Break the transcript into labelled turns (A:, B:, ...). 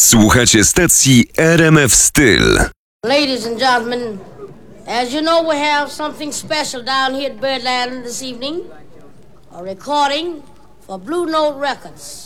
A: Słuchacie stacji RMF Styl.
B: Ladies and gentlemen, as you know, we have something special down here at Birdland this evening. A recording for Blue Note Records.